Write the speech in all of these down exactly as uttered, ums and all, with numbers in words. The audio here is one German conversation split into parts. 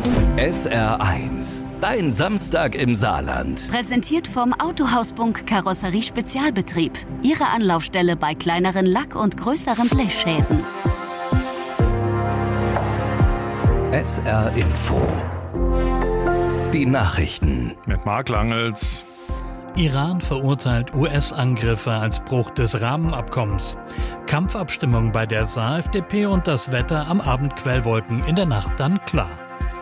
S R eins, dein Samstag im Saarland. Präsentiert vom Autohaus-Bunk Karosserie Spezialbetrieb. Ihre Anlaufstelle bei kleineren Lack- und größeren Blechschäden. S R Info. Die Nachrichten. Mit Marc Langels. Iran verurteilt U S-Angriffe als Bruch des Rahmenabkommens. Kampfabstimmung bei der Saar F D P und das Wetter am Abend Quellwolken, in der Nacht dann klar.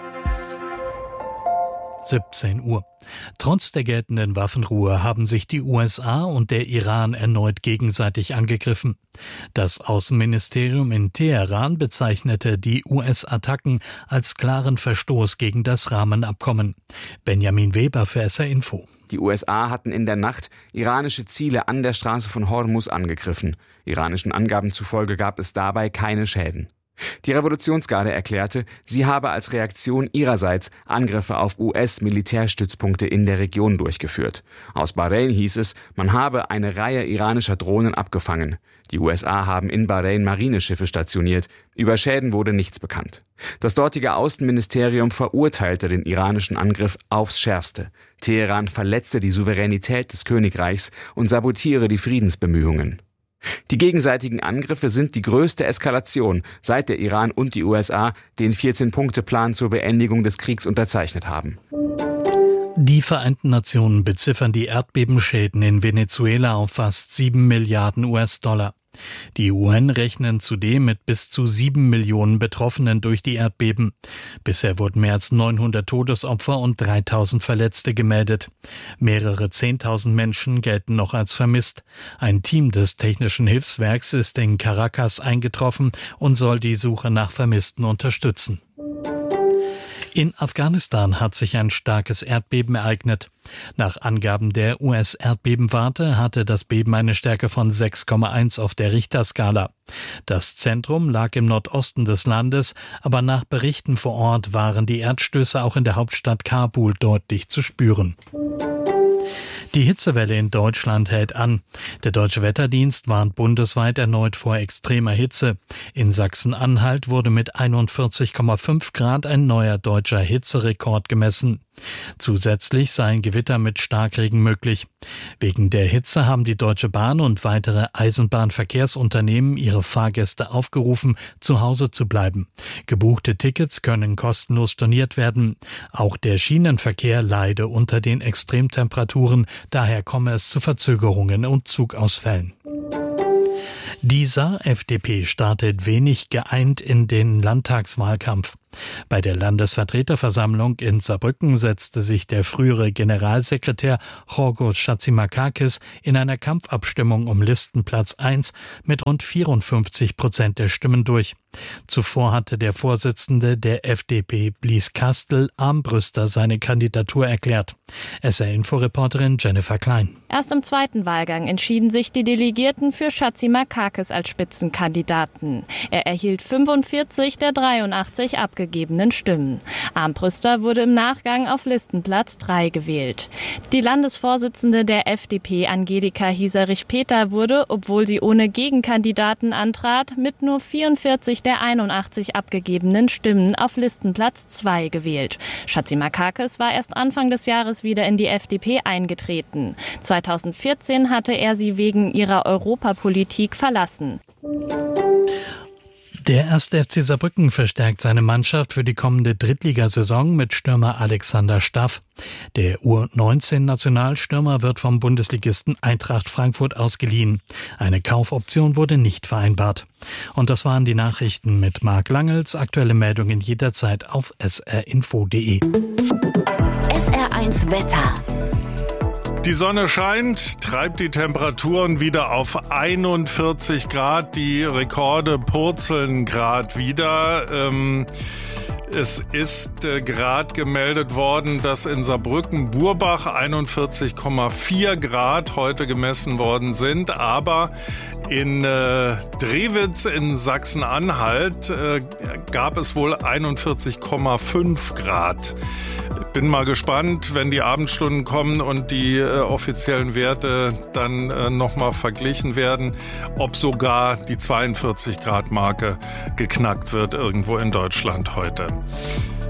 siebzehn Uhr. Trotz der geltenden Waffenruhe haben sich die U S A und der Iran erneut gegenseitig angegriffen. Das Außenministerium in Teheran bezeichnete die U S-Attacken als klaren Verstoß gegen das Rahmenabkommen. Benjamin Weber für S R Info. Die U S A hatten in der Nacht iranische Ziele an der Straße von Hormuz angegriffen. Iranischen Angaben zufolge gab es dabei keine Schäden. Die Revolutionsgarde erklärte, sie habe als Reaktion ihrerseits Angriffe auf U S-Militärstützpunkte in der Region durchgeführt. Aus Bahrain hieß es, man habe eine Reihe iranischer Drohnen abgefangen. Die U S A haben in Bahrain Marineschiffe stationiert. Über Schäden wurde nichts bekannt. Das dortige Außenministerium verurteilte den iranischen Angriff aufs Schärfste. Teheran verletze die Souveränität des Königreichs und sabotiere die Friedensbemühungen. Die gegenseitigen Angriffe sind die größte Eskalation, seit der Iran und die U S A den vierzehn-Punkte-Plan zur Beendigung des Kriegs unterzeichnet haben. Die Vereinten Nationen beziffern die Erdbebenschäden in Venezuela auf fast sieben Milliarden U S-Dollar. Die U N rechnen zudem mit bis zu sieben Millionen Betroffenen durch die Erdbeben. Bisher wurden mehr als neunhundert Todesopfer und dreitausend Verletzte gemeldet. Mehrere zehntausend Menschen gelten noch als vermisst. Ein Team des Technischen Hilfswerks ist in Caracas eingetroffen und soll die Suche nach Vermissten unterstützen. In Afghanistan hat sich ein starkes Erdbeben ereignet. Nach Angaben der U S-Erdbebenwarte hatte das Beben eine Stärke von sechs Komma eins auf der Richterskala. Das Zentrum lag im Nordosten des Landes, aber nach Berichten vor Ort waren die Erdstöße auch in der Hauptstadt Kabul deutlich zu spüren. Die Hitzewelle in Deutschland hält an. Der Deutsche Wetterdienst warnt bundesweit erneut vor extremer Hitze. In Sachsen-Anhalt wurde mit einundvierzig Komma fünf Grad ein neuer deutscher Hitzerekord gemessen. Zusätzlich seien Gewitter mit Starkregen möglich. Wegen der Hitze haben die Deutsche Bahn und weitere Eisenbahnverkehrsunternehmen ihre Fahrgäste aufgerufen, zu Hause zu bleiben. Gebuchte Tickets können kostenlos storniert werden. Auch der Schienenverkehr leide unter den Extremtemperaturen, daher komme es zu Verzögerungen und Zugausfällen. Die Saar F D P startet wenig geeint in den Landtagswahlkampf. Bei der Landesvertreterversammlung in Saarbrücken setzte sich der frühere Generalsekretär Jorgo Chatzimarkakis in einer Kampfabstimmung um Listenplatz eins mit rund vierundfünfzig Prozent der Stimmen durch. Zuvor hatte der Vorsitzende der F D P, Blies Kastel, Armbrüster seine Kandidatur erklärt. S R-Info-Reporterin Jennifer Klein. Erst im zweiten Wahlgang entschieden sich die Delegierten für Chatzimarkakis als Spitzenkandidaten. Er erhielt fünfundvierzig der dreiundachtzig abgegebenen Stimmen. Armbrüster wurde im Nachgang auf Listenplatz drei gewählt. Die Landesvorsitzende der F D P, Angelika Hieserich-Peter, wurde, obwohl sie ohne Gegenkandidaten antrat, mit nur vierundvierzig der einundachtzig abgegebenen Stimmen auf Listenplatz zwei gewählt. Chatzimarkakis war erst Anfang des Jahres wieder in die F D P eingetreten. zweitausendvierzehn hatte er sie wegen ihrer Europapolitik verlassen. Der erste F C Saarbrücken verstärkt seine Mannschaft für die kommende Drittligasaison mit Stürmer Alexander Staff. Der U neunzehn-Nationalstürmer wird vom Bundesligisten Eintracht Frankfurt ausgeliehen. Eine Kaufoption wurde nicht vereinbart. Und das waren die Nachrichten mit Marc Langels. Aktuelle Meldungen jederzeit auf s r info punkt d e. S R eins Wetter. Die Sonne scheint, treibt die Temperaturen wieder auf einundvierzig Grad. Die Rekorde purzeln gerade wieder. Ähm, es ist äh, gerade gemeldet worden, dass in Saarbrücken-Burbach einundvierzig Komma vier Grad heute gemessen worden sind. Aber in äh, Drewitz in Sachsen-Anhalt äh, gab es wohl einundvierzig Komma fünf Grad. Ich bin mal gespannt, wenn die Abendstunden kommen und die äh, offiziellen Werte dann äh, nochmal verglichen werden, ob sogar die zweiundvierzig Grad Marke geknackt wird irgendwo in Deutschland heute.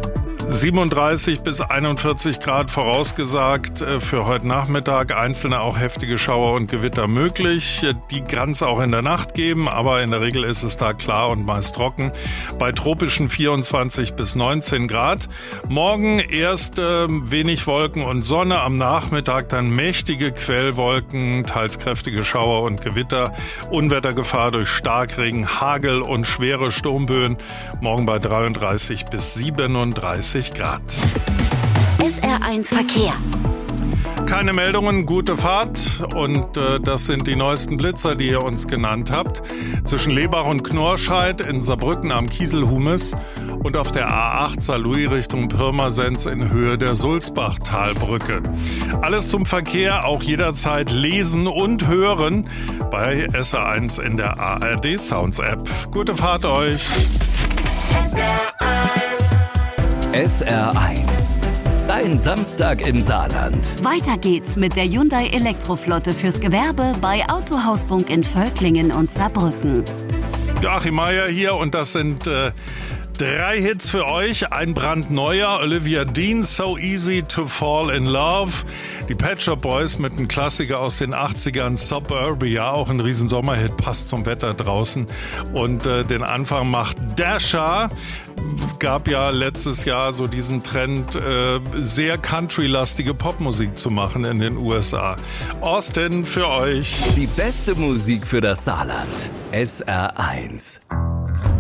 siebenunddreißig bis einundvierzig Grad vorausgesagt für heute Nachmittag. Einzelne auch heftige Schauer und Gewitter möglich. Die kann es auch in der Nacht geben, aber in der Regel ist es da klar und meist trocken. Bei tropischen vierundzwanzig bis neunzehn Grad. Morgen erst äh, wenig Wolken und Sonne. Am Nachmittag dann mächtige Quellwolken, teils kräftige Schauer und Gewitter. Unwettergefahr durch Starkregen, Hagel und schwere Sturmböen. Morgen bei dreiunddreißig bis siebenunddreißig Grad. S R eins Verkehr. Keine Meldungen, gute Fahrt und äh, das sind die neuesten Blitzer, die ihr uns genannt habt. Zwischen Lebach und Knorrscheid in Saarbrücken am Kieselhumes und auf der A acht Saarlouis Richtung Pirmasens in Höhe der Sulzbachtalbrücke. Alles zum Verkehr, auch jederzeit lesen und hören bei S R eins in der A R D Sounds App. Gute Fahrt euch! S R eins. S R eins. Dein Samstag im Saarland. Weiter geht's mit der Hyundai Elektroflotte fürs Gewerbe bei Autohaus-Bunk in Völklingen und Saarbrücken. Joachim Meier hier und das sind äh, drei Hits für euch. Ein brandneuer, Olivia Dean, So Easy to Fall in Love. Die Pet Shop Boys mit einem Klassiker aus den achtzigern, Suburbia, auch ein riesen Sommerhit, passt zum Wetter draußen. Und äh, den Anfang macht Dasha. Gab ja letztes Jahr so diesen Trend, äh, sehr country-lastige Popmusik zu machen in den U S A. Austin für euch. Die beste Musik für das Saarland. S R eins.